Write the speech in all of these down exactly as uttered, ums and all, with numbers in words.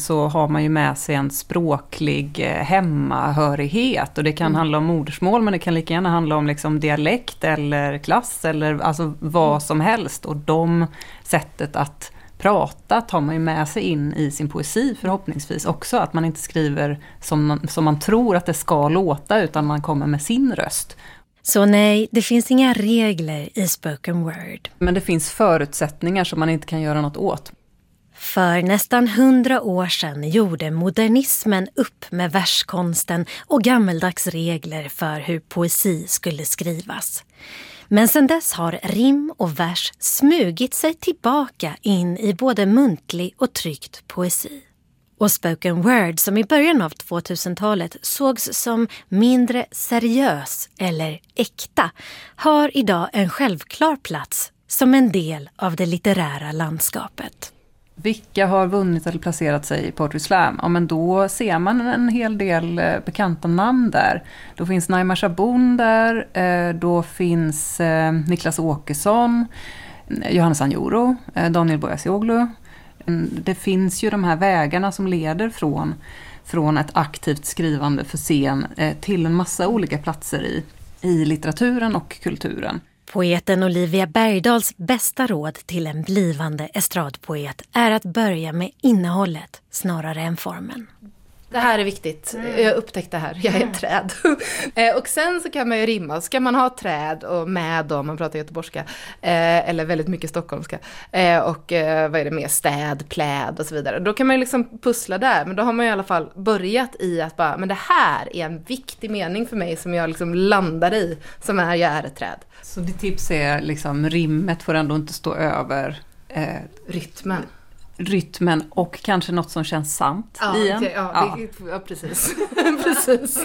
så har man ju med sig en språklig hemmahörighet. Och det kan mm. handla om modersmål, men det kan lika gärna handla om liksom dialekt eller klass eller alltså vad mm. som helst. Och de sättet att prata tar man ju med sig in i sin poesi förhoppningsvis också. Att man inte skriver som man, som man tror att det ska låta, utan man kommer med sin röst. Så nej, det finns inga regler i spoken word. Men det finns förutsättningar som man inte kan göra något åt. För nästan hundra år sedan gjorde modernismen upp med verskonsten och gammeldags regler för hur poesi skulle skrivas. Men sedan dess har rim och vers smugit sig tillbaka in i både muntlig och tryckt poesi. Och spoken word, som i början av tvåtusentalet sågs som mindre seriös eller äkta, har idag en självklar plats som en del av det litterära landskapet. Vilka har vunnit eller placerat sig i Poetry Slam? Ja, men då ser man en hel del bekanta namn där. Då finns Naima Shabun där, då finns Niklas Åkesson, Johannes Anjoro, Daniel Boyasioglu. Det finns ju de här vägarna som leder från, från ett aktivt skrivande för scen till en massa olika platser i, i litteraturen och kulturen. Poeten Olivia Bergdahls bästa råd till en blivande estradpoet är att börja med innehållet snarare än formen. Det här är viktigt. Jag upptäckte det här. Jag är ett träd. Och sen så kan man ju rimma. Ska man ha träd och med dem, man pratar göteborgska, eller väldigt mycket stockholmska. Och vad är det mer? Städ, pläd och så vidare. Då kan man ju liksom pussla där. Men då har man i alla fall börjat i att bara, men det här är en viktig mening för mig som jag liksom landar i, som är jag är ett träd. Så ditt tips är liksom rimmet får ändå inte stå över eh, rytmen. rytmen och kanske något som känns sant ja, igen. Okay, ja, ja. Det, ja, precis. precis.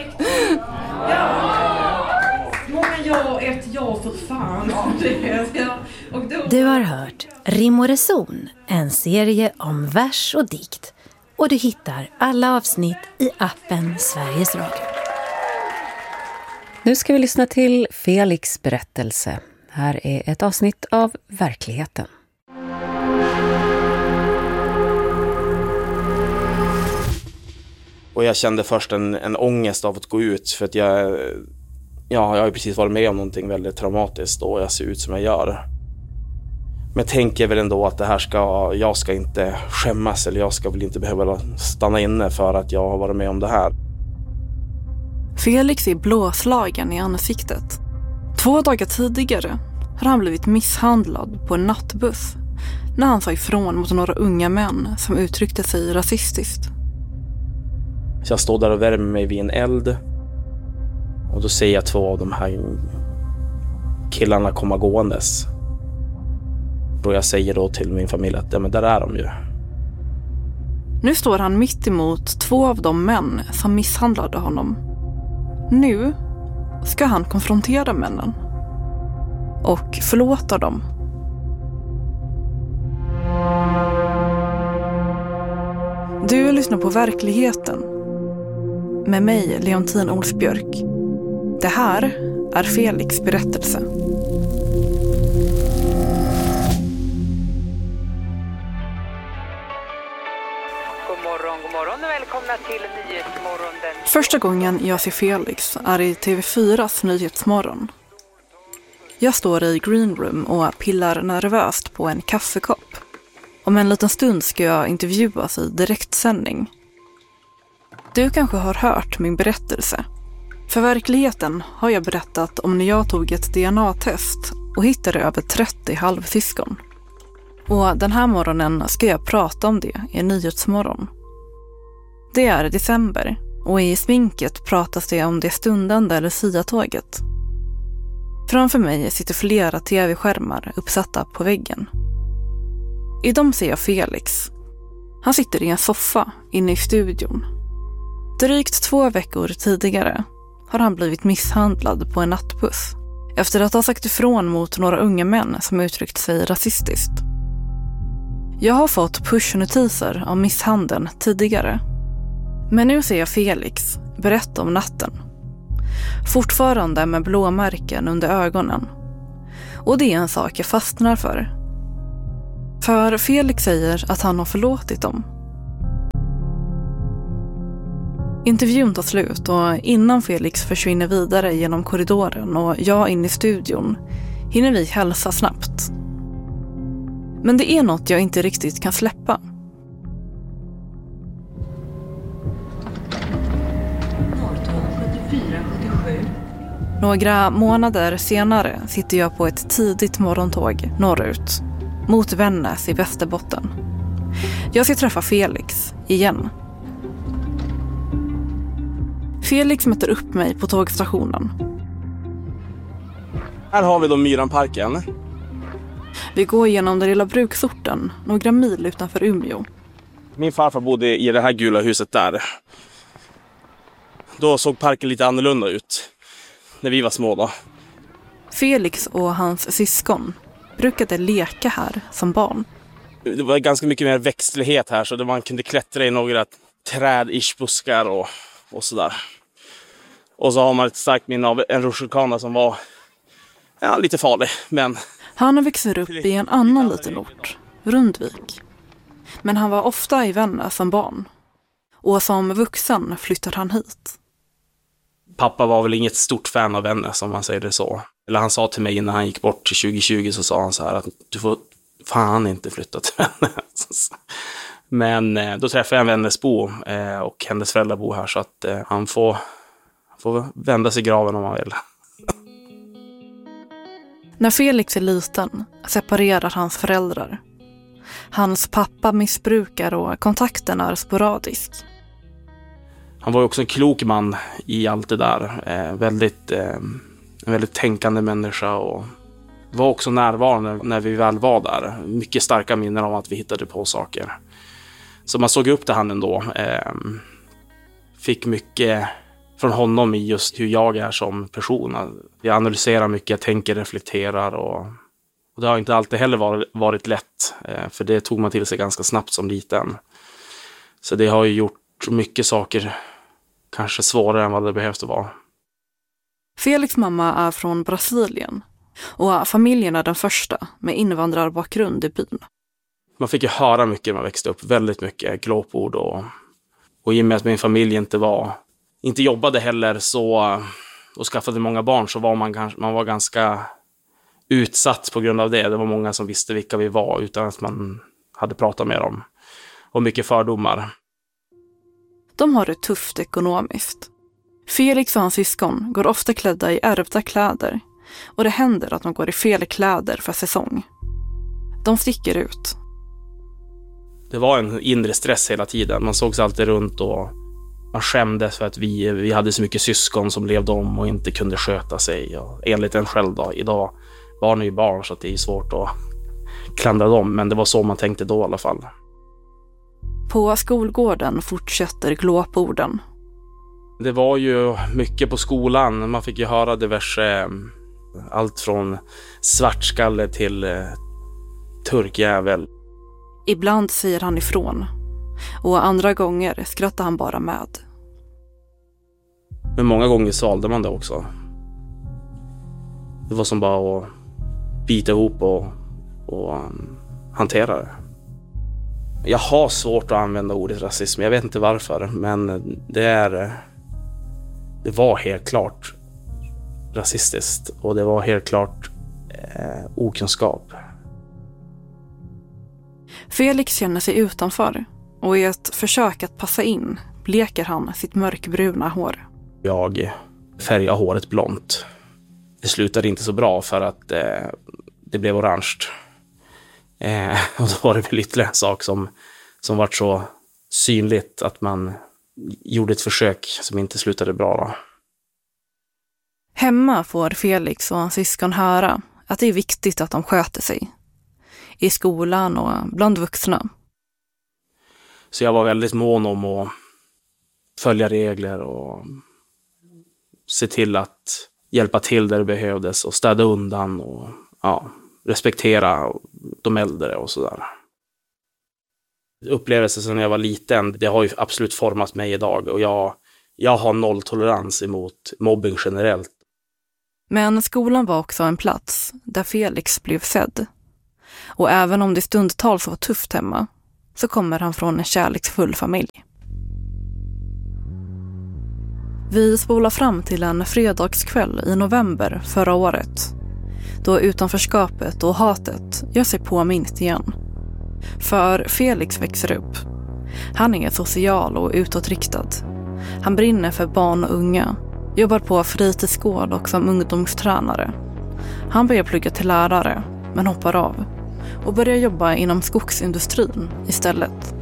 Ja. Många ja, ett ja för fan. Ja. Och då... Du har hört Rim och reson, en serie om vers och dikt. Och du hittar alla avsnitt i appen Sveriges Radio. Nu ska vi lyssna till Felix berättelse. Här är ett avsnitt av Verkligheten. Och jag kände först en, en ångest av att gå ut för att jag, ja, jag har ju precis varit med om någonting väldigt traumatiskt och jag ser ut som jag gör. Men jag tänker väl ändå att det här ska, jag ska inte skämmas eller jag ska väl inte behöva stanna inne för att jag har varit med om det här. Felix är blåslagen i ansiktet. Två dagar tidigare har han blivit misshandlad på en nattbuss när han sa ifrån mot några unga män som uttryckte sig rasistiskt. Så jag står där och värmer mig vid en eld och då ser jag två av de här killarna komma gåendes. Och jag säger då till min familj att ja, men där är de ju. Nu står han mitt emot två av de män som misshandlade honom. Nu ska han konfrontera männen och förlåta dem. Du lyssnar på Verkligheten med mig, Leontin Olsbjörk. Det här är Felix berättelse. God morgon, god morgon och välkomna till Nyhetsmorgon. Den... Första gången jag ser Felix är i T V fyras Nyhetsmorgon. Jag står i green room och pillar nervöst på en kaffekopp. Om en liten stund ska jag intervjuas i direktsändning. Du kanske har hört min berättelse. För Verkligheten har jag berättat om när jag tog ett D N A-test och hittade över trettio halvsyskon. Och den här morgonen ska jag prata om det i Nyhetsmorgon. Det är december och i sminket pratas det om det stundande Lucia-tåget. Framför mig sitter flera tv-skärmar uppsatta på väggen. I dem ser jag Felix. Han sitter i en soffa inne i studion. Drygt två veckor tidigare har han blivit misshandlad på en nattbuss efter att ha sagt ifrån mot några unga män som uttryckt sig rasistiskt. Jag har fått pushnotiser om misshandeln tidigare. Men nu ser jag Felix berätta om natten. Fortfarande med blåmärken under ögonen. Och det är en sak jag fastnar för. För Felix säger att han har förlåtit dem. Intervjun tar slut och innan Felix försvinner vidare genom korridoren och jag in i studion hinner vi hälsa snabbt. Men det är något jag inte riktigt kan släppa. Några månader senare sitter jag på ett tidigt morgontåg norrut, mot Vännäs i Västerbotten. Jag ska träffa Felix igen. Felix möter upp mig på tågstationen. Här har vi då Myranparken. Vi går genom den lilla bruksorten, några mil utanför Umeå. Min farfar bodde i det här gula huset där. Då såg parken lite annorlunda ut när vi var små då. Felix och hans syskon brukade leka här som barn. Det var ganska mycket mer växtlighet här så man kunde klättra i några träd, buskar och, och sådär. Och så har man ett starkt minne av en rutschkana som var ja, lite farlig. Men... Han växer upp i en annan liten ort, Rundvik. Men han var ofta i Vännäs som barn. Och som vuxen flyttade han hit. Pappa var väl inget stort fan av Vännäs om man säger det så. Eller han sa till mig innan han gick bort till tjugo tjugo så sa han så här att du får fan inte flytta till Vännäs. Men eh, då träffade jag en Vännäsbo eh, och hennes föräldrar bor här så att eh, han får, får vända sig i graven om han vill. När Felix är liten separerar hans föräldrar. Hans pappa missbrukar och kontakten är sporadisk. Han var också en klok man i allt det där. Eh, väldigt, eh, en väldigt tänkande människa och var också närvarande när vi väl var där. Mycket starka minnen om att vi hittade på saker. Så man såg upp till han ändå. Eh, fick mycket från honom i just hur jag är som person. Jag analyserar mycket, jag tänker, reflekterar och, och det har inte alltid heller varit, varit lätt. Eh, för det tog man till sig ganska snabbt som liten. Så det har ju gjort mycket saker kanske svårare än vad det behövs att vara. Felix mamma är från Brasilien och familjen är den första med invandrarbakgrund i byn. Man fick ju höra mycket när man växte upp, väldigt mycket glåpord och, och i och med att min familj inte var inte jobbade heller så och skaffade många barn så var man, kanske, man var ganska utsatt på grund av det. Det var många som visste vilka vi var utan att man hade pratat med dem. Och mycket fördomar. De har det tufft ekonomiskt. Felix och hans syskon går ofta klädda i ärvda kläder och det händer att de går i fel kläder för säsong. De sticker ut. Det var en inre stress hela tiden. Man såg sig alltid runt och man skämdes för att vi, vi hade så mycket syskon som levde om och inte kunde sköta sig. Och enligt en själv då, idag barn är ju barn så att det är svårt att klandra dem. Men det var så man tänkte då i alla fall. På skolgården fortsätter glåporden. Det var ju mycket på skolan. Man fick ju höra diverse, allt från svartskalle till eh, turkjävel. Ibland säger han ifrån. Och andra gånger skrattar han bara med. Men många gånger svalde man det också. Det var som bara att bita ihop och, och um, hantera det. Jag har svårt att använda ordet rasism. Jag vet inte varför. Men det är... Det var helt klart rasistiskt. Och det var helt klart eh, okunskap. Felix känner sig utanför. Och i ett försök att passa in bleker han sitt mörkbruna hår. Jag färgade håret blont. Det slutade inte så bra för att eh, det blev orange. Eh, och då var det väl ytterligare en sak som, som var så synligt att man gjorde ett försök som inte slutade bra då. Hemma får Felix och hans syskon höra att det är viktigt att de sköter sig. I skolan och bland vuxna. Så jag var väldigt mån om att följa regler och se till att hjälpa till där det behövdes och städa undan och ja, respektera de äldre och sådär. Upplevelsen sedan jag var liten, det har ju absolut format mig idag och jag, jag har nolltolerans emot mobbing generellt. Men skolan var också en plats där Felix blev sedd. Och även om det stundtals var tufft hemma så kommer han från en kärleksfull familj. Vi spolar fram till en fredagskväll i november förra året. Då utanförskapet och hatet gör sig påminnt igen. För Felix växer upp. Han är social och utåtriktad. Han brinner för barn och unga. Jobbar på fritidsgård och som ungdomstränare. Han börjar plugga till lärare, men hoppar av. Och börjar jobba inom skogsindustrin istället.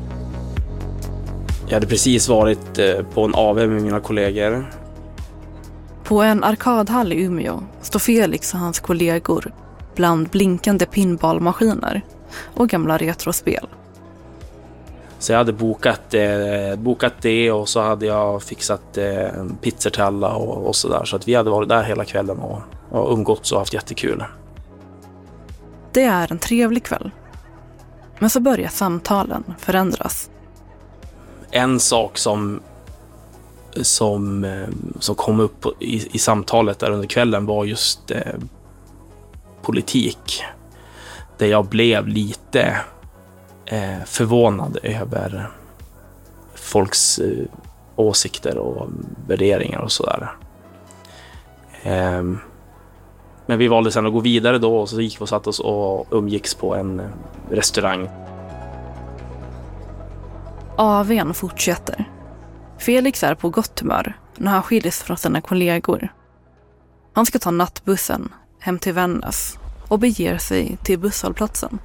Jag hade precis varit på en A V med mina kollegor. På en arkadhall i Umeå står Felix och hans kollegor bland blinkande pinballmaskiner och gamla retrospel. Så jag hade bokat, eh, bokat det och så hade jag fixat eh, pizzor till alla och, och sådär. Så att vi hade varit där hela kvällen och, och umgåtts och haft jättekul. Det är en trevlig kväll. Men så börjar samtalen förändras. En sak som, som, som kom upp i, i samtalet där under kvällen var just eh, politik. Där jag blev lite eh, förvånad över folks eh, åsikter och värderingar och sådär. Eh, men vi valde sedan att gå vidare då och så gick vi och satt oss och umgicks på en restaurang. A V:n fortsätter. Felix är på gott humör när han skiljs från sina kollegor. Han ska ta nattbussen hem till Vännäs och beger sig till busshållplatsen.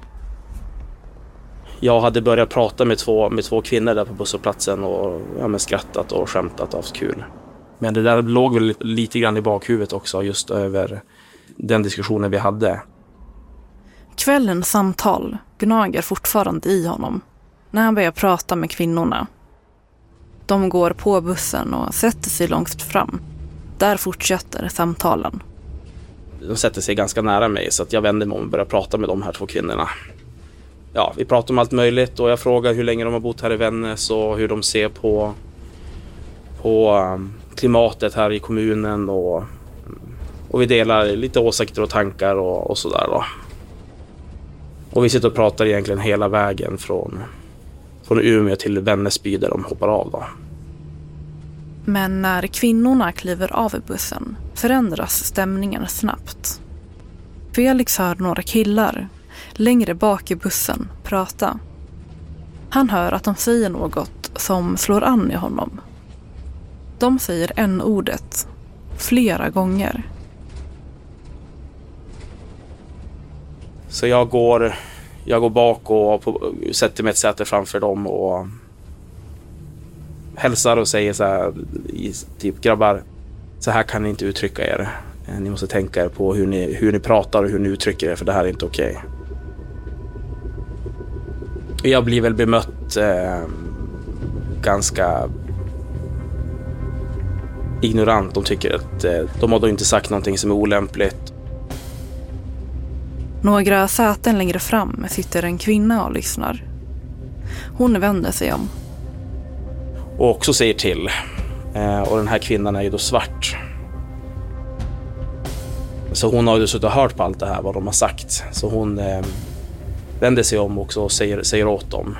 Jag hade börjat prata med två, med två kvinnor där på busshållplatsen och ja, men skrattat och skämtat och haft kul. Men det där låg väl lite grann i bakhuvudet också just över den diskussionen vi hade. Kvällens samtal gnager fortfarande i honom när han börjar prata med kvinnorna. De går på bussen och sätter sig långt fram. Där fortsätter samtalen. De sätter sig ganska nära mig så att jag vänder mig om och börjar prata med de här två kvinnorna. Ja, vi pratar om allt möjligt och jag frågar hur länge de har bott här i Vännäs och hur de ser på, på klimatet här i kommunen och, och vi delar lite åsikter och tankar och, och sådär då. Och vi sitter och pratar egentligen hela vägen från, från Umeå till Vännäsby där de hoppar av då. Men när kvinnorna kliver av i bussen förändras stämningen snabbt. Felix hör några killar längre bak i bussen prata. Han hör att de säger något som slår an i honom. De säger en ordet flera gånger. Så jag går, jag går bak och på, sätter mig ett säte framför dem och hälsar och säger så här, typ grabbar, så här kan ni inte uttrycka er. Ni måste tänka er på hur ni, hur ni pratar och hur ni uttrycker er, för det här är inte okej. Okay. Jag blir väl bemött eh, ganska ignorant. De tycker att eh, de har då inte sagt någonting som är olämpligt. Några säten längre fram sitter en kvinna och lyssnar. Hon vänder sig om. Och också säger till. Eh, och den här kvinnan är ju då svart. Så hon har ju suttit och hört på allt det här, vad de har sagt. Så hon eh, vänder sig om också och säger, säger åt dem.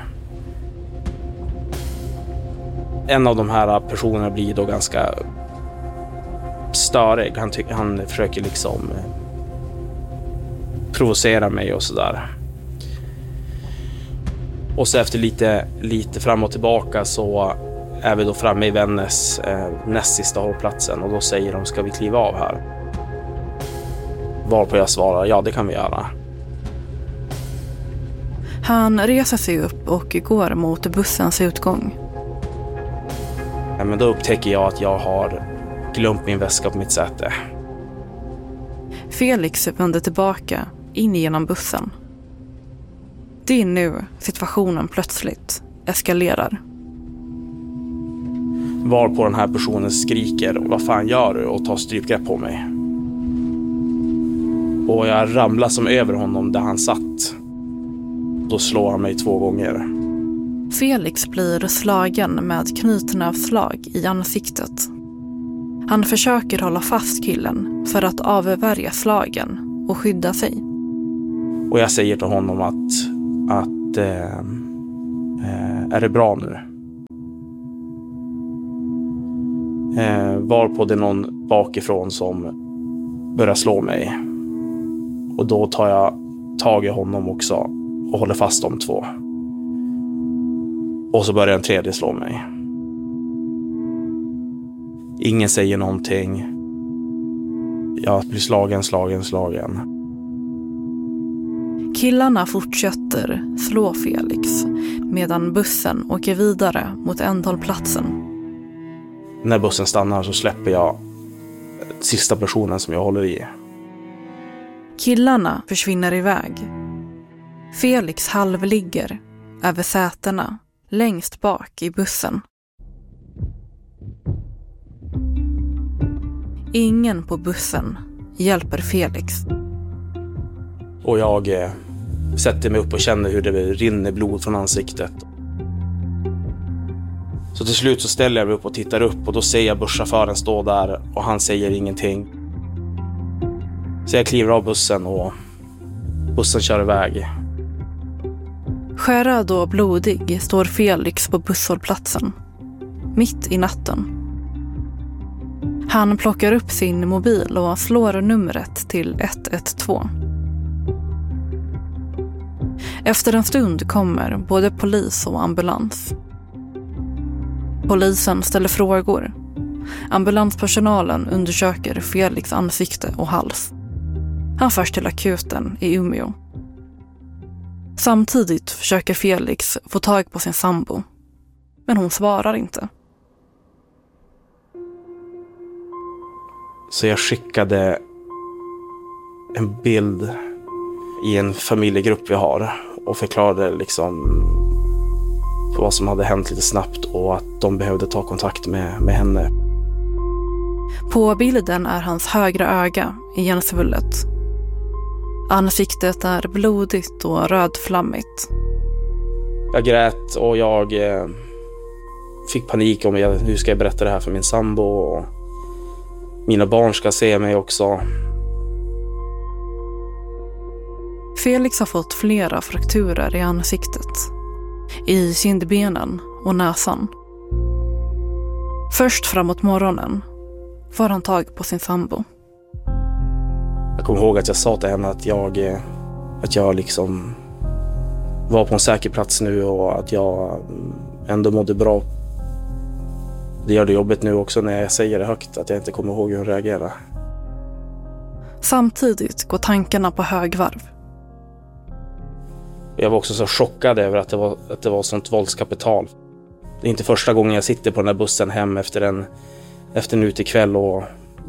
En av de här personerna blir då ganska störig. Han, ty- han försöker liksom eh, provocera mig och sådär. Och så efter lite, lite fram och tillbaka så är vi då framme i Vännäs eh, näst sista hållplatsen och då säger de, ska vi kliva av här? Varpå jag svarar, ja det kan vi göra. Han reser sig upp och går mot bussens utgång. Ja, men då upptäcker jag att jag har glömt min väska på mitt säte. Felix vänder tillbaka in genom bussen. Det är nu situationen plötsligt eskalerar. Varpå den här personen skriker, vad fan gör du? Och tar strypgrepp på mig. Och jag ramlar som över honom där han satt. Då slår han mig två gånger. Felix blir slagen med knytnävsslag i ansiktet. Han försöker hålla fast killen för att avvärja slagen och skydda sig. Och jag säger till honom att, att eh, är det bra nu? Eh, varpå det är någon bakifrån som börjar slå mig. Och då tar jag tag i honom också och håller fast de två. Och så börjar en tredje slå mig. Ingen säger någonting. Jag blir slagen, slagen, slagen. Killarna fortsätter slå Felix medan bussen åker vidare mot ändhållplatsen. När bussen stannar så släpper jag sista personen som jag håller i. Killarna försvinner iväg. Felix halvligger över sätena längst bak i bussen. Ingen på bussen hjälper Felix. Och jag eh, sätter mig upp och känner hur det rinner blod från ansiktet. Så till slut så ställer jag mig upp och tittar upp och då ser jag busschauffören stå där och han säger ingenting. Så jag kliver av bussen och bussen kör iväg. Skärrad och blodig står Felix på busshållplatsen, mitt i natten. Han plockar upp sin mobil och slår numret till ett ett två. Efter en stund kommer både polis och ambulans. Polisen ställer frågor. Ambulanspersonalen undersöker Felix ansikte och hals. Han förs till akuten i Umeå. Samtidigt försöker Felix få tag på sin sambo. Men hon svarar inte. Så jag skickade en bild i en familjegrupp vi har och förklarade liksom vad som hade hänt lite snabbt och att de behövde ta kontakt med, med henne. På bilden är hans högra öga igensvullet. Ansiktet är blodigt och rödflammigt. Jag grät och jag eh, fick panik om jag, hur ska jag berätta det här för min sambo och mina barn ska se mig också. Felix har fått flera frakturer i ansiktet, i kindbenen och näsan. Först framåt morgonen får han tag på sin sambo. Jag kommer ihåg att jag sa till henne att jag, att jag liksom var på en säker plats nu och att jag ändå mådde bra. Det gör det jobbigt nu också när jag säger det högt, att jag inte kommer ihåg hur hon reagerar. Samtidigt går tankarna på högvarv. Jag var också så chockad över att det var, att det var sånt våldskapital. Det är inte första gången jag sitter på den här bussen hem efter en, efter en utekväll och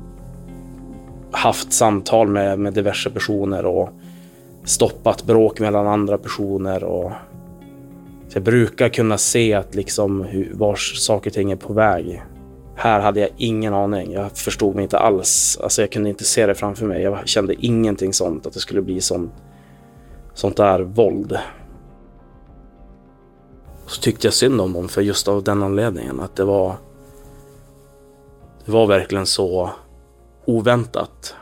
haft samtal med, med diverse personer och stoppat bråk mellan andra personer. Och så jag brukar kunna se att liksom hur, var saker och ting är på väg. Här hade jag ingen aning. Jag förstod mig inte alls. Alltså jag kunde inte se det framför mig. Jag kände ingenting sånt, att det skulle bli sånt, sånt där våld. Så tyckte jag synd om dem för just av den anledningen. Att det var, det var verkligen så oväntat.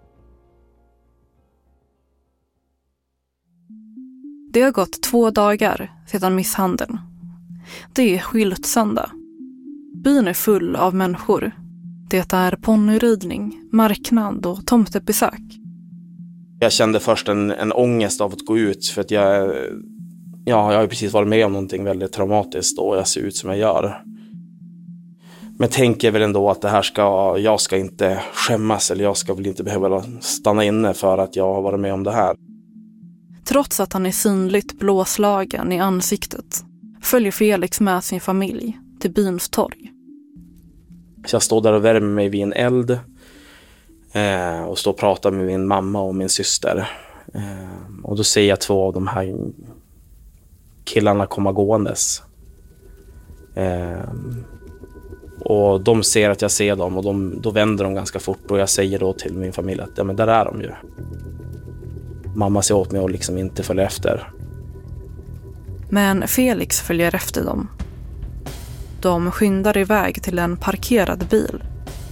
Det har gått två dagar sedan misshandeln. Det är skyltsöndag. Byn är full av människor. Det är ponnyridning, marknad och tomtebesök. Jag kände först en, en ångest av att gå ut för att jag, ja, jag har precis varit med om någonting väldigt traumatiskt och jag ser ut som jag gör. Men tänker väl ändå att det här ska, jag ska inte skämmas eller jag ska väl inte behöva stanna inne för att jag har varit med om det här. Trots att han är synligt blåslagen i ansiktet följer Felix med sin familj till byns torg. Så jag står där och värmer mig vid en eld eh, och står och pratar med min mamma och min syster. Eh, och då ser jag två av de här killarna komma gåendes. Eh, och de ser att jag ser dem och de, då vänder de ganska fort och jag säger då till min familj att ja, men där är de ju. Mamma ser åt mig och liksom inte följer efter. Men Felix följer efter dem. De skyndar iväg till en parkerad bil.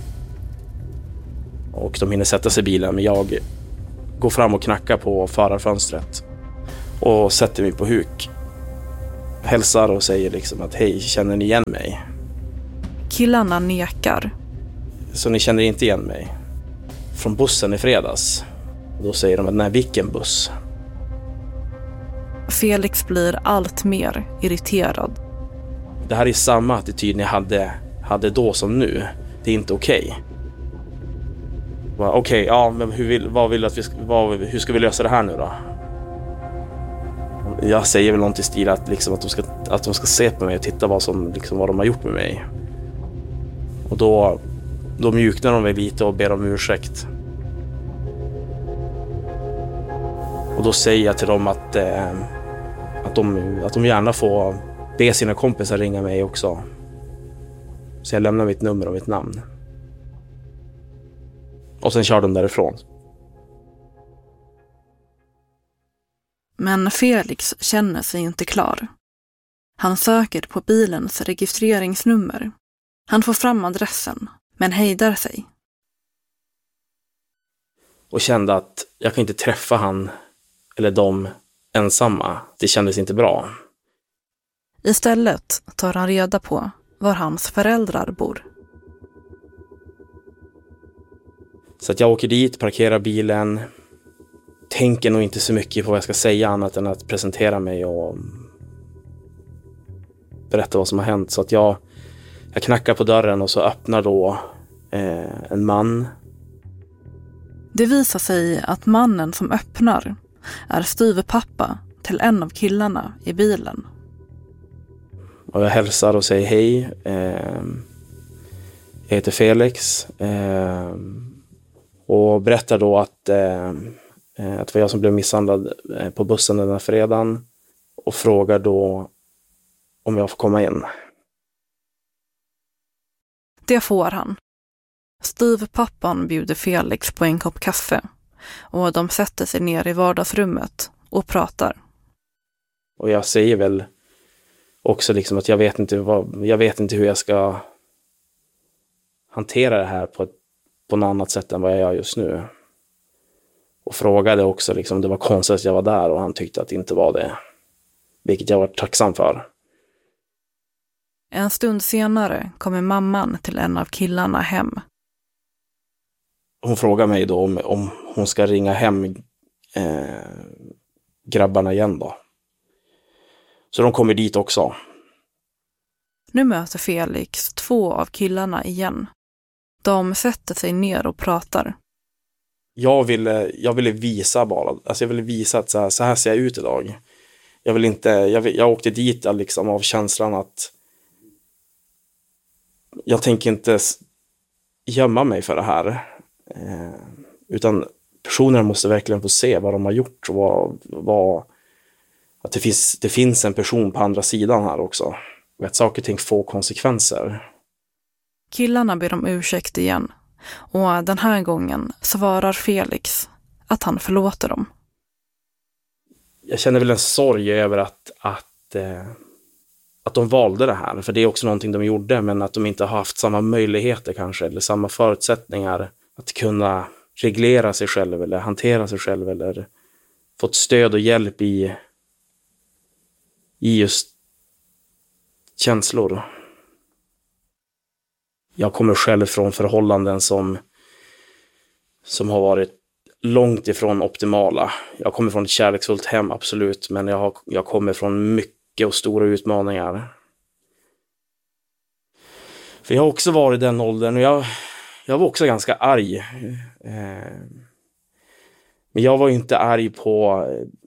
Och de hinner sätta sig i bilen, men jag går fram och knackar på förarfönstret och sätter mig på huk. Hälsar och säger liksom att hej, känner ni igen mig? killarna nekar. Så ni känner inte igen mig? Från bussen i fredags. Då säger de att nej, vilken buss? Felix blir allt mer irriterad. Det här är samma attityd ni hade, hade då som nu. Det är inte okej. Okej, okay, ja, men hur, vill, vad vill att vi, vad, hur ska vi lösa det här nu då? Jag säger väl något i stil att, liksom, att, de ska, att de ska se på mig och titta vad, som, liksom, vad de har gjort med mig. Och då, då mjuknar de väl lite och ber om ursäkt. Och då säger jag till dem att, eh, att, de, att de gärna får be sina kompisar ringa mig också. Så jag lämnar mitt nummer och mitt namn. Och sen kör de därifrån. Men Felix känner sig inte klar. Han söker på bilens registreringsnummer. Han får fram adressen, men hejdar sig. Och kände att jag kan inte träffa han eller dem ensamma. Det kändes inte bra. Istället tar han reda på var hans föräldrar bor. Så att jag åker dit, parkerar bilen. Tänker nog inte så mycket på vad jag ska säga annat än att presentera mig och berätta vad som har hänt. Så att jag, jag knackar på dörren och så öppnar då eh, en man. Det visar sig att mannen som öppnar är styvpappa till en av killarna i bilen. Och jag hälsar och säger hej. Eh, jag heter Felix. Eh, och berättar då att, eh, att det var jag som blev misshandlad på bussen den här fredagen. Och frågar då om jag får komma in. Det får han. Styvpappan bjuder Felix på en kopp kaffe. Och de sätter sig ner i vardagsrummet och pratar. Och jag säger väl också liksom att jag vet inte, vad, jag vet inte hur jag ska hantera det här på, ett, på något annat sätt än vad jag gör just nu. Och frågade också liksom, om det var konstigt att jag var där och han tyckte att det inte var det. Vilket jag var tacksam för. En stund senare kommer mamman till en av killarna hem. Hon frågar mig då om, om hon ska ringa hem eh, grabbarna igen då. Så de kommer dit också. Nu möter Felix två av killarna igen. De sätter sig ner och pratar. Jag ville, jag ville visa bara. Alltså jag ville visa att så här, så här ser jag ut idag. Jag vill inte, jag, jag åkte dit liksom av känslan att jag tänker inte gömma mig för det här. Eh, utan personerna måste verkligen få se vad de har gjort. Och vad, vad, att det finns, det finns en person på andra sidan här också. Och att saker och ting får konsekvenser. Killarna ber om ursäkt igen. Och den här gången svarar Felix att han förlåter dem. Jag känner väl en sorg över att, att, eh, att de valde det här. För det är också någonting de gjorde, men att de inte har haft samma möjligheter kanske. Eller samma förutsättningar att kunna reglera sig själv eller hantera sig själv. Eller fått stöd och hjälp i, i just känslor. Jag kommer själv från förhållanden som, som har varit långt ifrån optimala. Jag kommer från ett kärleksfullt hem, absolut. Men jag, har, jag kommer från mycket och stora utmaningar. För jag har också varit i den åldern och jag, jag var också ganska arg. Eh, men jag var inte arg på...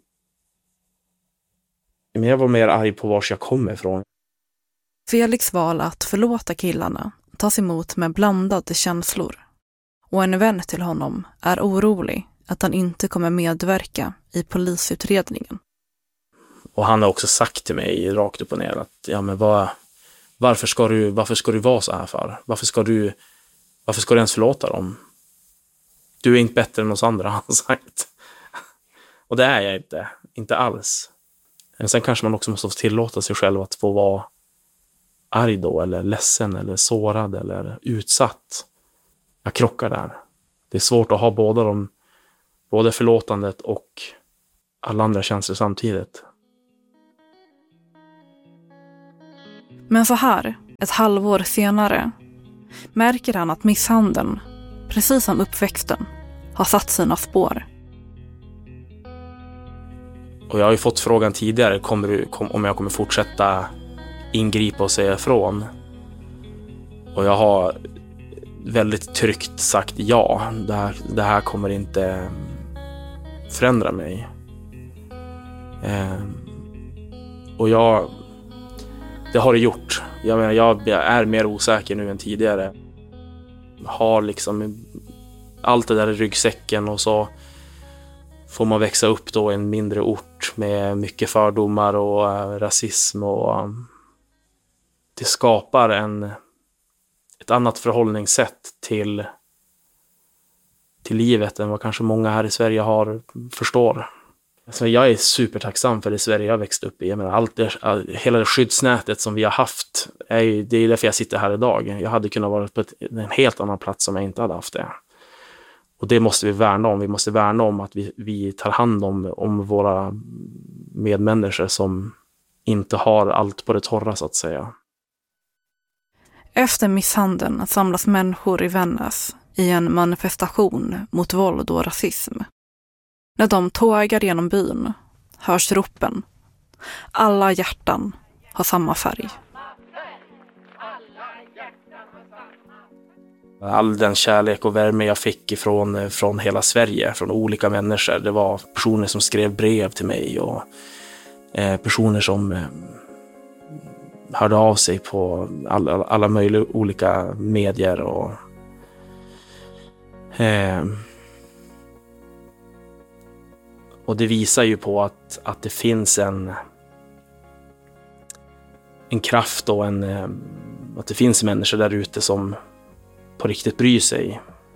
Men jag var mer arg på var jag kommer ifrån. Felix val att förlåta killarna tas emot med blandade känslor. Och en vän till honom är orolig att han inte kommer medverka i polisutredningen. Och han har också sagt till mig rakt upp och ner att ja, men vad, varför, ska du, varför ska du vara så här för? Varför ska du, varför ska du ens förlåta dem? Du är inte bättre än oss andra, har han sagt. Och det är jag inte, inte alls. Men sen kanske man också måste tillåta sig själv att få vara arg då, eller ledsen, eller sårad, eller utsatt. Jag krockar där. Det är svårt att ha båda de, både förlåtandet och alla andra känslor samtidigt. Men så här, ett halvår senare, märker han att misshandeln, precis som uppväxten, har satt sina spår. Och jag har ju fått frågan tidigare kommer du, kom, om jag kommer fortsätta ingripa och säga ifrån. Och jag har väldigt tryggt sagt ja. Det här, det här kommer inte förändra mig. Eh, och jag... Det har det gjort. Jag menar, jag är mer osäker nu än tidigare. Har liksom allt det där i ryggsäcken och så får man växa upp då i en mindre ort med mycket fördomar och äh, rasism och äh, det skapar en ett annat förhållningssätt till till livet än vad kanske många här i Sverige har förstår. Alltså jag är supertacksam för det Sverige jag växt upp i. Jag menar, allt det, all, hela det skyddsnätet som vi har haft, är, det är därför jag sitter här idag. Jag hade kunnat vara på ett, en helt annan plats om jag inte hade haft det. Och det måste vi värna om. Vi måste värna om att vi, vi tar hand om, om våra medmänniskor som inte har allt på det torra så att säga. Efter misshandeln samlas människor i Vännäs i en manifestation mot våld och rasism. När de tågar genom byn hörs ropen. Alla hjärtan har samma färg. All den kärlek och värme jag fick ifrån, från hela Sverige, från olika människor. Det var personer som skrev brev till mig och eh, personer som eh, hörde av sig på alla, alla möjliga olika medier. Och, eh, och det visar ju på att, att det finns en, en kraft och en, eh, att det finns människor där ute som på riktigt bryr sig.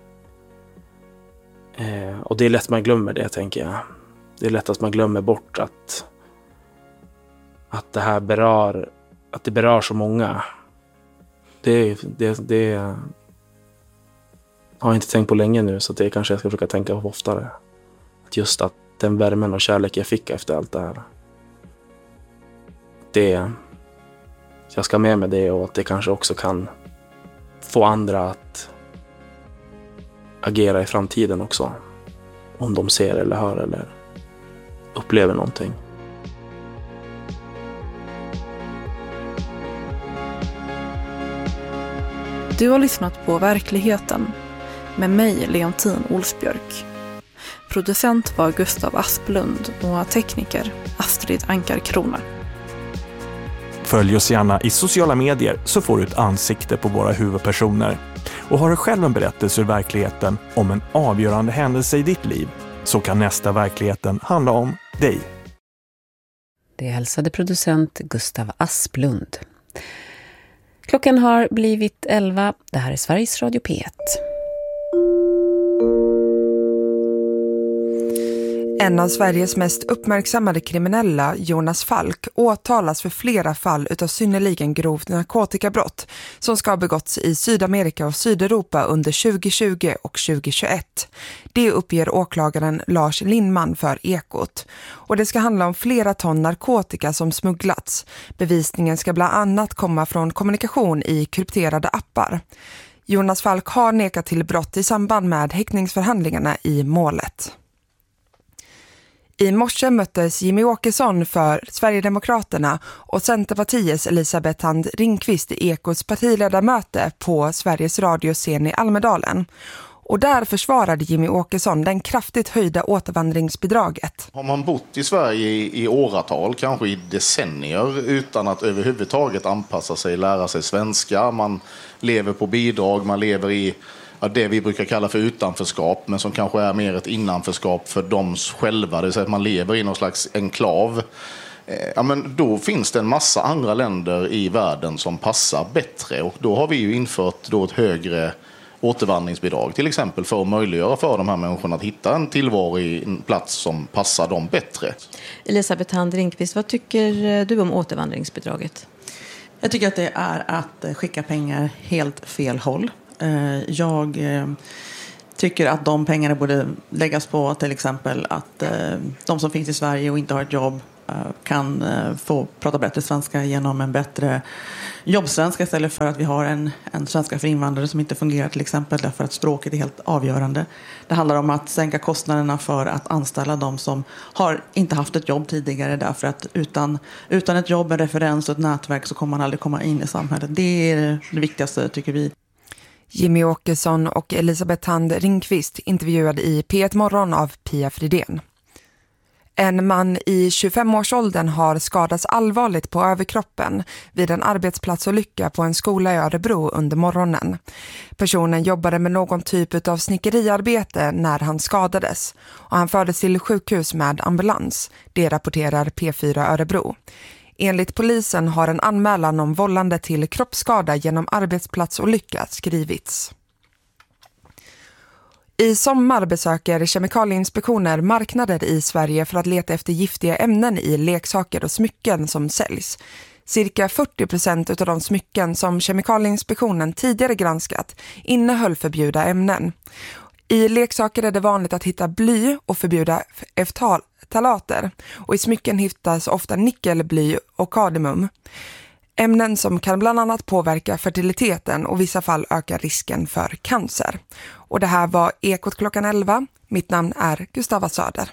Eh, och det är lätt man glömmer det, tänker jag. Det är lätt att man glömmer bort att att det här berör att det berör så många. Det, det, det har jag inte tänkt på länge nu, så det kanske jag ska försöka tänka på oftare. Att just att den värmen och kärlek jag fick efter allt det här. Det jag ska med mig det, och att det kanske också kan få andra att agera i framtiden också. Om de ser eller hör eller upplever någonting. Du har lyssnat på Verkligheten med mig, Leontin Olsbjörk. Producent var Gustav Asplund och tekniker Astrid Ankarkrona. Följ oss gärna i sociala medier så får du ett ansikte på våra huvudpersoner. Och har du själv en berättelse ur verkligheten om en avgörande händelse i ditt liv, så kan nästa Verkligheten handla om dig. Det hälsade producent Gustav Asplund. Klockan har blivit elva. Det här är Sveriges Radio P ett. En av Sveriges mest uppmärksammade kriminella, Jonas Falk, åtalas för flera fall utav synnerligen grovt narkotikabrott som ska ha begåtts i Sydamerika och Sydeuropa under tjugo tjugo och tjugo tjugoett. Det uppger åklagaren Lars Lindman för Ekot. Och det ska handla om flera ton narkotika som smugglats. Bevisningen ska bland annat komma från kommunikation i krypterade appar. Jonas Falk har nekat till brott i samband med häktningsförhandlingarna i målet. I morse möttes Jimmy Åkesson för Sverigedemokraterna och Centerpartiets Elisabeth Hand Ringqvist i Ekots partiledarmöte på Sveriges radioscen i Almedalen. Och där försvarade Jimmy Åkesson den kraftigt höjda återvandringsbidraget. Har man bott i Sverige i, i åratal, kanske i decennier, utan att överhuvudtaget anpassa sig, lära sig svenska, man lever på bidrag, man lever i ja, det vi brukar kalla för utanförskap, men som kanske är mer ett innanförskap för dem själva, det vill säga att man lever i någon slags enklav. Ja, men då finns det en massa andra länder i världen som passar bättre, och då har vi ju infört då ett högre återvandringsbidrag till exempel för att möjliggöra för de här människorna att hitta en tillvaro i en plats som passar dem bättre. Elisabeth Hand Ringqvist, vad tycker du om återvandringsbidraget? Jag tycker att det är att skicka pengar helt fel håll. Jag tycker att de pengarna borde läggas på till exempel att de som finns i Sverige och inte har ett jobb kan få prata bättre svenska genom en bättre jobbsvenska istället för att vi har en, en svenska för invandrare som inte fungerar till exempel därför att språket är helt avgörande. Det handlar om att sänka kostnaderna för att anställa de som har inte haft ett jobb tidigare därför att utan, utan ett jobb, en referens och ett nätverk så kommer man aldrig komma in i samhället. Det är det viktigaste tycker vi. Jimmy Åkesson och Elisabeth Tand Ringqvist intervjuade i P ett Morgon av Pia Fridén. En man i tjugofemårsåldern har skadats allvarligt på överkroppen vid en arbetsplatsolycka på en skola i Örebro under morgonen. Personen jobbade med någon typ av snickeriarbete när han skadades och han fördes till sjukhus med ambulans. Det rapporterar P fyra Örebro. Enligt polisen har en anmälan om vållande till kroppsskada genom arbetsplatsolycka skrivits. I sommar besöker kemikalieinspektioner marknader i Sverige för att leta efter giftiga ämnen i leksaker och smycken som säljs. Cirka fyrtio procent av de smycken som Kemikalieinspektionen tidigare granskat innehöll förbjudna ämnen. I leksaker är det vanligt att hitta bly och förbjuda ftalater och i smycken hittas ofta nickel, bly och kadmium. Ämnen som kan bland annat påverka fertiliteten och i vissa fall öka risken för cancer. Och det här var Ekot klockan elva. Mitt namn är Gustava Söder.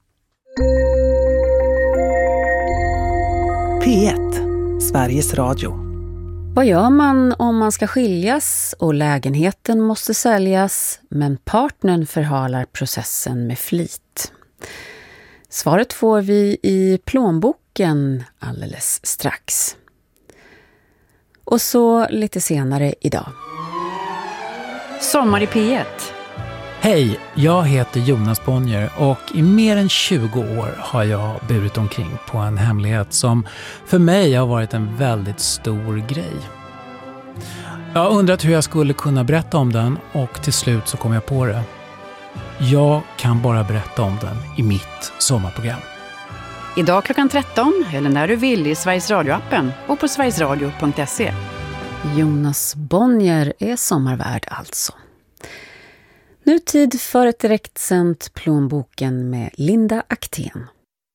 P ett, Sveriges Radio. Vad gör man om man ska skiljas och lägenheten måste säljas men partnern förhalar processen med flit? Svaret får vi i plånboken alldeles strax. Och så lite senare idag. Sommar i P ett. Hej, jag heter Jonas Bonnier och i mer än tjugo år har jag burit omkring på en hemlighet som för mig har varit en väldigt stor grej. Jag har undrat hur jag skulle kunna berätta om den och till slut så kom jag på det. Jag kan bara berätta om den i mitt sommarprogram. Idag klockan tretton eller när du vill i Sveriges Radio-appen och på sverigesradio punkt se. Jonas Bonnier är sommarvärd alltså. Nu tid för ett direktsänt plånboken med Linda Aktén.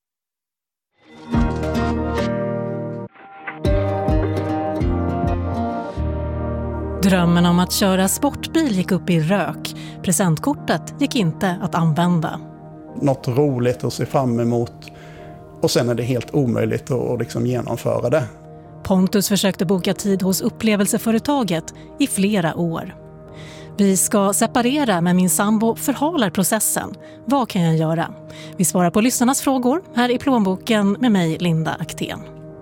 Drömmen om att köra sportbil gick upp i rök. Presentkortet gick inte att använda. Något roligt att se fram emot och sen är det helt omöjligt att liksom genomföra det. Pontus försökte boka tid hos upplevelseföretaget i flera år. Vi ska separera men min sambo förhalar processen. Vad kan jag göra? Vi svarar på lyssnarnas frågor här i plånboken med mig Linda Aktén.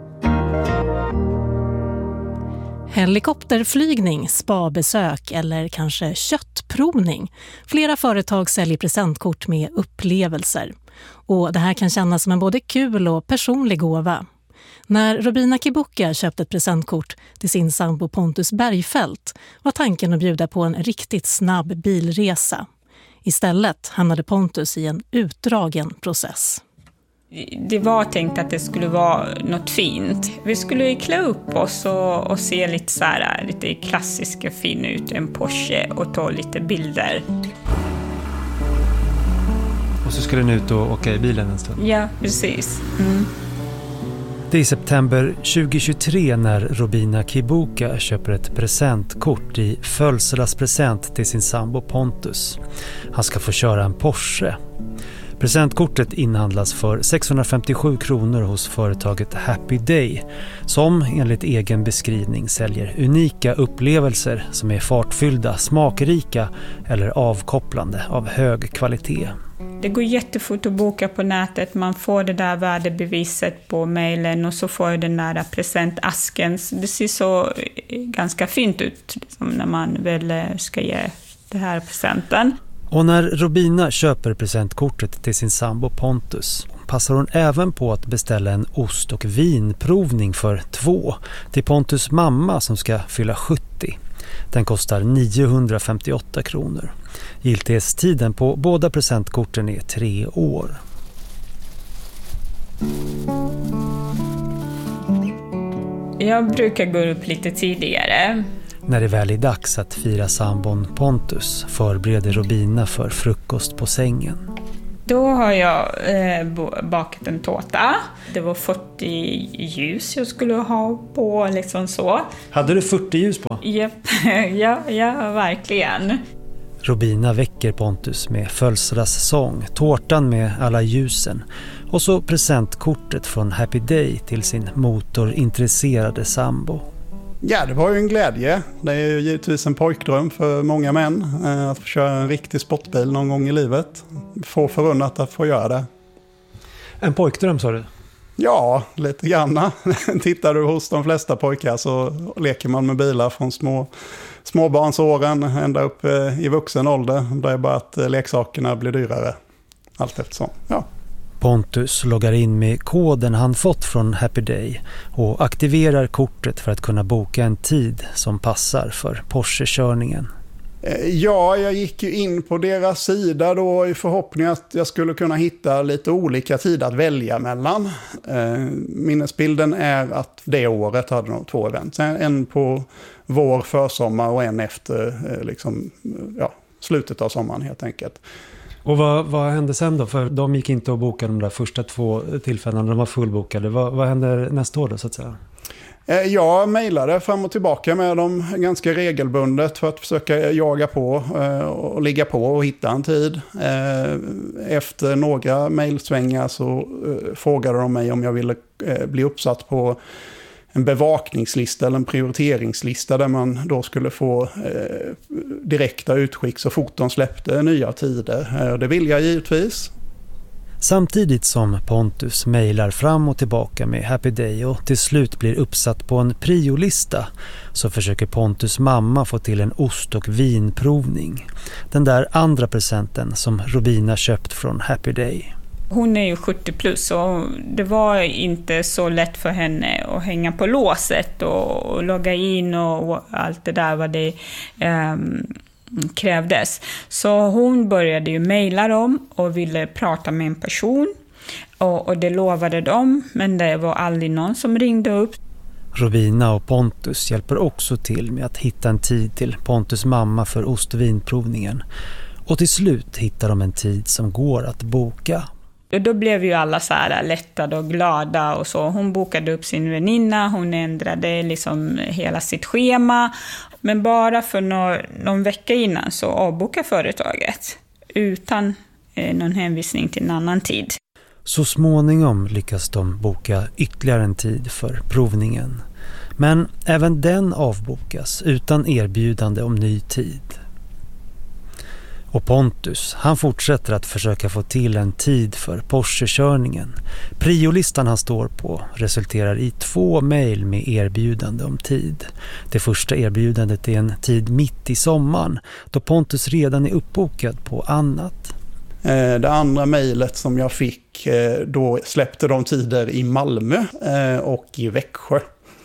Helikopterflygning, spabesök eller kanske köttprovning. Flera företag säljer presentkort med upplevelser. Och det här kan kännas som en både kul och personlig gåva. När Robina Kibuka köpte ett presentkort till sin sambo Pontus Bergfeldt var tanken att bjuda på en riktigt snabb bilresa. Istället hamnade Pontus i en utdragen process. Det var tänkt att det skulle vara något fint. Vi skulle klä upp oss och, och se lite, så här, lite klassiska fin ut, en Porsche och ta lite bilder. Och så skulle ni ut och åka i bilen en stund? Ja, precis. Mm. Det är i september tjugohundratjugotre när Robina Kibuka köper ett presentkort i födelsedagspresent till sin sambo Pontus. Han ska få köra en Porsche. Presentkortet inhandlas för sexhundrafemtiosju kronor hos företaget Happy Day som enligt egen beskrivning säljer unika upplevelser som är fartfyllda, smakrika eller avkopplande av hög kvalitet. Det går jättefort att boka på nätet. Man får det där värdebeviset på mejlen och så får den där presentasken. Det ser så ganska fint ut liksom, när man väl ska ge det här presenten. Och när Robina köper presentkortet till sin sambo Pontus passar hon även på att beställa en ost- och vinprovning för två till Pontus mamma som ska fylla sjuttio. Den kostar niohundrafemtioåtta kronor. Giltighetstiden på båda presentkorten är tre år. Jag brukar gå upp lite tidigare. När det väl är dags att fira sambon Pontus förbereder Robina för frukost på sängen. Då har jag eh, bakat en tårta. Det var fyrtio ljus jag skulle ha på, liksom så. Hade du fyrtio ljus på? Japp, ja, ja, verkligen. Robina väcker Pontus med födelsedagssång, tårtan med alla ljusen och så presentkortet från Happy Day till sin motorintresserade sambo. Ja, det var ju en glädje. Det är ju givetvis en pojkdröm för många män att få köra en riktig sportbil någon gång i livet. Få förunnat att få göra det. En pojkdröm, sa du? Ja, lite grann. Tittar du hos de flesta pojkar så leker man med bilar från små, småbarnsåren ända upp i vuxen ålder. Det är bara att leksakerna blir dyrare allt eftersom. Ja. Pontus loggar in med koden han fått från Happy Day och aktiverar kortet för att kunna boka en tid som passar för Porsche-körningen. Ja, jag gick ju in på deras sida då i förhoppning att jag skulle kunna hitta lite olika tider att välja mellan. Minnesbilden är att det året hade de två event. En på vår, försommar och en efter liksom, ja, slutet av sommaren helt enkelt. Och vad, vad hände sen då? För de gick inte att boka de där första två tillfällena, de var fullbokade. Vad, vad händer nästa år då, så att säga? Jag mejlade fram och tillbaka med dem ganska regelbundet för att försöka jaga på och ligga på och hitta en tid. Efter några mejlsvängar så frågade de mig om jag ville bli uppsatt på en bevakningslista eller en prioriteringslista där man då skulle få eh, direkta utskick så fort de släppte nya tider. Eh, det vill jag givetvis. Samtidigt som Pontus mejlar fram och tillbaka med Happy Day och till slut blir uppsatt på en priolista så försöker Pontus mamma få till en ost- och vinprovning. Den där andra presenten som Robina köpt från Happy Day. Hon är ju sjuttio plus och det var inte så lätt för henne att hänga på låset och, och logga in och, och allt det där vad det um, krävdes. Så hon började ju mejla dem och ville prata med en person och, och det lovade de, men det var aldrig någon som ringde upp. Robina och Pontus hjälper också till med att hitta en tid till Pontus mamma för ost- och vinprovningen. Och till slut hittar de en tid som går att boka. Och då blev ju alla så här lättade och glada och så. Hon bokade upp sin väninna, hon ändrade liksom hela sitt schema. Men bara för någon, någon vecka innan så avbokade företaget utan eh, någon hänvisning till en annan tid. Så småningom lyckas de boka ytterligare en tid för provningen. Men även den avbokas utan erbjudande om ny tid. Och Pontus, han fortsätter att försöka få till en tid för Porsche-körningen. Priolistan han står på resulterar i två mejl med erbjudande om tid. Det första erbjudandet är en tid mitt i sommaren, då Pontus redan är uppbokad på annat. Det andra mejlet som jag fick, då släppte de tider i Malmö och i Växjö.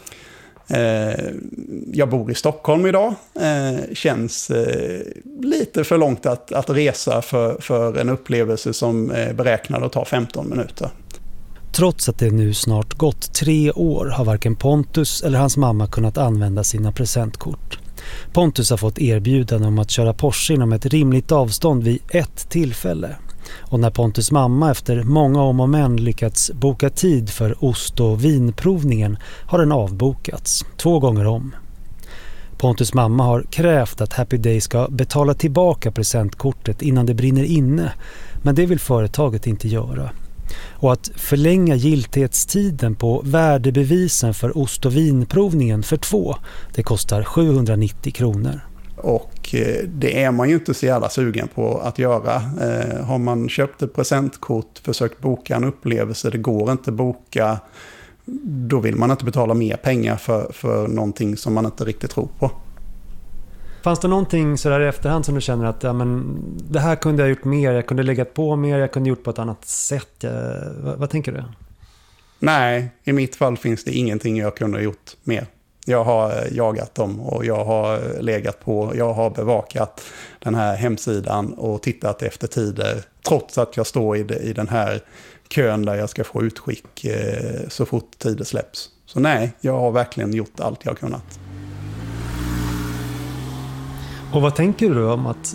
Jag bor i Stockholm idag. Känns lite för långt att, att resa för, för en upplevelse som är beräknad att ta femton minuter. Trots att det nu snart gått tre år har varken Pontus eller hans mamma kunnat använda sina presentkort. Pontus har fått erbjudande om att köra Porsche inom ett rimligt avstånd vid ett tillfälle. Och när Pontus mamma efter många om och men lyckats boka tid för ost- och vinprovningen har den avbokats två gånger om. Pontus mamma har krävt att Happy Day ska betala tillbaka presentkortet innan det brinner inne, men det vill företaget inte göra. Och att förlänga giltighetstiden på värdebevisen för ost- och vinprovningen för två, det kostar sjuhundranittio kronor. Och det är man ju inte så jävla sugen på att göra. Eh, har man köpt ett presentkort, försökt boka en upplevelse, det går inte boka, då vill man inte betala mer pengar för, för någonting som man inte riktigt tror på. Fanns det någonting så där i efterhand som du känner att ja, men, det här kunde jag gjort mer, jag kunde läggat på mer, jag kunde gjort på ett annat sätt? Jag, vad, vad tänker du? Nej, i mitt fall finns det ingenting jag kunde ha gjort mer. Jag har jagat dem och jag har legat på, jag har bevakat den här hemsidan och tittat efter tider. Trots att jag står i, i den här kön där jag ska få utskick eh, så fort tider släpps. Så nej, jag har verkligen gjort allt jag kunnat. Och vad tänker du om att, att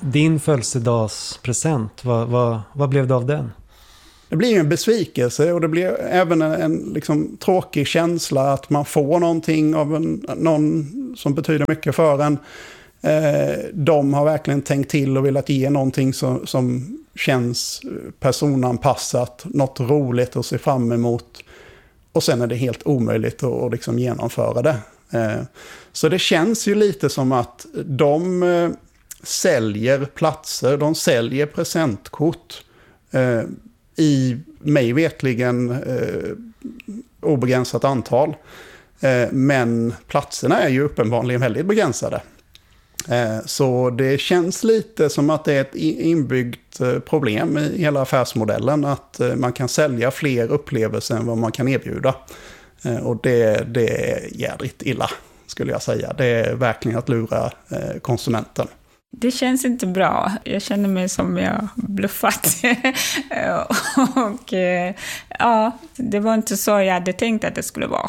din födelsedagspresent, vad, vad, vad blev det av den? Det blir ju en besvikelse och det blir även en, en liksom, tråkig känsla att man får någonting av en, någon som betyder mycket för en. Eh, de har verkligen tänkt till och velat ge någonting som, som känns personanpassat, något roligt att se fram emot. Och sen är det helt omöjligt att, att liksom genomföra det. Eh, så det känns ju lite som att de eh, säljer platser, de säljer presentkort eh, i mig vetligen eh, obegränsat antal. Eh, men platserna är ju uppenbarligen väldigt begränsade. Eh, så det känns lite som att det är ett inbyggt eh, problem i hela affärsmodellen. Att eh, man kan sälja fler upplevelser än vad man kan erbjuda. Eh, och det, det är jädrigt illa, skulle jag säga. Det är verkligen att lura eh, konsumenten. Det känns inte bra. Jag känner mig som jag bluffat. Och ja, det var inte så jag hade tänkt att det skulle vara.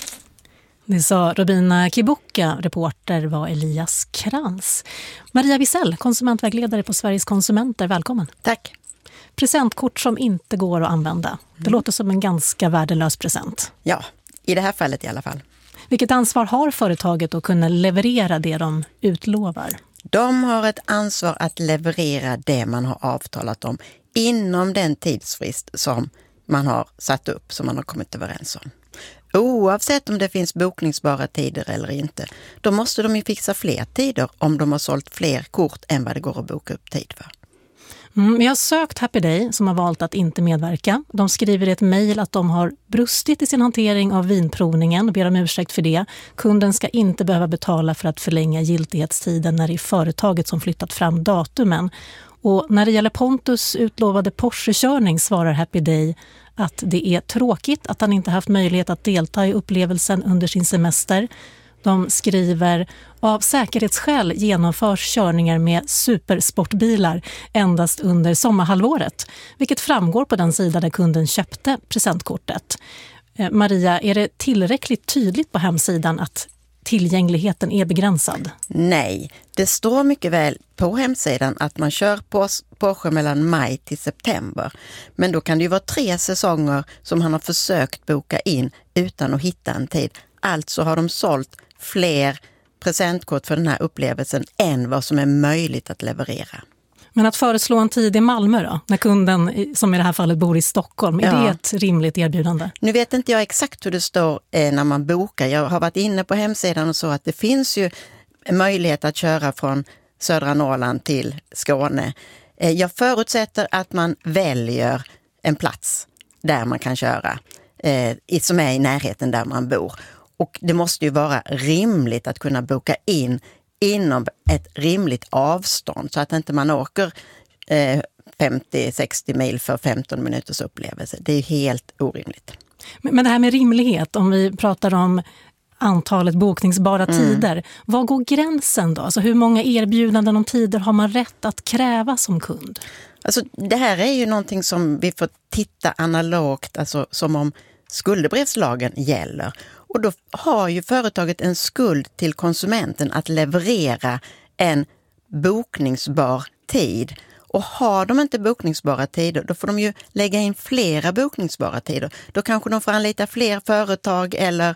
Det sa Robina Kibuka, reporter var Elias Krantz. Maria Wisell, konsumentvägledare på Sveriges konsumenter, välkommen. Tack. Presentkort som inte går att använda. Det mm. låter som en ganska värdelös present. Ja, i det här fallet i alla fall. Vilket ansvar har företaget att kunna leverera det de utlovar? De har ett ansvar att leverera det man har avtalat om inom den tidsfrist som man har satt upp, som man har kommit överens om. Oavsett om det finns bokningsbara tider eller inte, då måste de ju fixa fler tider om de har sålt fler kort än vad det går att boka upp tid för. Mm, jag har sökt Happy Day som har valt att inte medverka. De skriver i ett mejl att de har brustit i sin hantering av vinprovningen och ber om ursäkt för det. Kunden ska inte behöva betala för att förlänga giltighetstiden när det är företaget som flyttat fram datumen. Och när det gäller Pontus utlovade Porsche-körning svarar Happy Day att det är tråkigt att han inte haft möjlighet att delta i upplevelsen under sin semester. De skriver, av säkerhetsskäl genomförs körningar med supersportbilar endast under sommarhalvåret, vilket framgår på den sida där kunden köpte presentkortet. Eh, Maria, är det tillräckligt tydligt på hemsidan att tillgängligheten är begränsad? Nej, det står mycket väl på hemsidan att man kör på Porsche mellan maj till september. Men då kan det ju vara tre säsonger som han har försökt boka in utan att hitta en tid. Alltså har de sålt fler presentkort för den här upplevelsen än vad som är möjligt att leverera. Men att föreslå en tid i Malmö då, när kunden som i det här fallet bor i Stockholm, är ja. det ett rimligt erbjudande? Nu vet inte jag exakt hur det står eh, när man bokar. Jag har varit inne på hemsidan och så att det finns ju möjlighet att köra från södra Norrland till Skåne. Eh, jag förutsätter att man väljer en plats där man kan köra, eh, som är i närheten där man bor. Och det måste ju vara rimligt att kunna boka in inom ett rimligt avstånd så att inte man åker eh, femtio till sextio mil för femton minuters upplevelse. Det är ju helt orimligt. Men, men det här med rimlighet, om vi pratar om antalet bokningsbara mm. tider, vad går gränsen då? Alltså hur många erbjudanden om tider har man rätt att kräva som kund? Alltså det här är ju någonting som vi får titta analogt, alltså som om skuldebrevslagen gäller. Och då har ju företaget en skuld till konsumenten att leverera en bokningsbar tid. Och har de inte bokningsbara tider, då får de ju lägga in flera bokningsbara tider. Då kanske de får anlita fler företag eller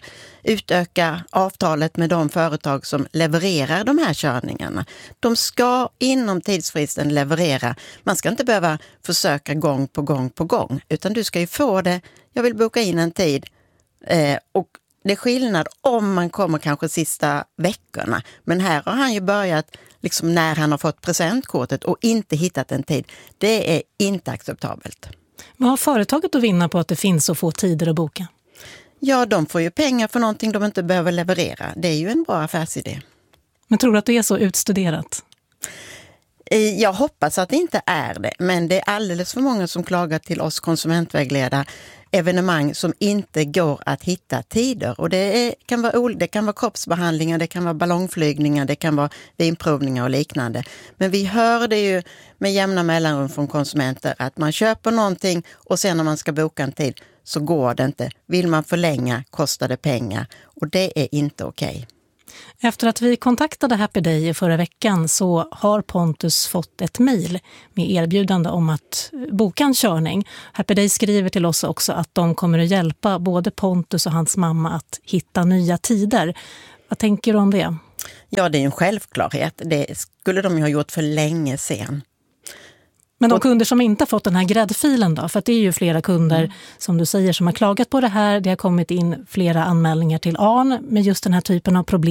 utöka avtalet med de företag som levererar de här körningarna. De ska inom tidsfristen leverera. Man ska inte behöva försöka gång på gång på gång, utan du ska ju få det. Jag vill boka in en tid eh, och det är skillnad om man kommer kanske sista veckorna. Men här har han ju börjat liksom när han har fått presentkortet och inte hittat en tid. Det är inte acceptabelt. Vad har företaget att vinna på att det finns så få tider att boka? Ja, de får ju pengar för någonting de inte behöver leverera. Det är ju en bra affärsidé. Men tror du att det är så utstuderat? Jag hoppas att det inte är det, men det är alldeles för många som klagar till oss konsumentvägledare evenemang som inte går att hitta tider. Och det, är, kan vara, det kan vara kroppsbehandlingar, det kan vara ballongflygningar, det kan vara vinprovningar och liknande. Men vi hör det ju med jämna mellanrum från konsumenter att man köper någonting och sen när man ska boka en tid så går det inte. Vill man förlänga kostar det pengar och det är inte okej. Efter att vi kontaktade Happy Day i förra veckan så har Pontus fått ett mejl med erbjudande om att boka en körning. Happy Day skriver till oss också att de kommer att hjälpa både Pontus och hans mamma att hitta nya tider. Vad tänker du om det? Ja, det är en självklarhet. Det skulle de ju ha gjort för länge sedan. Men de kunder som inte har fått den här gräddfilen då? För att det är ju flera kunder, mm. som du säger, som har klagat på det här. Det har kommit in flera anmälningar till A R N med just den här typen av problem.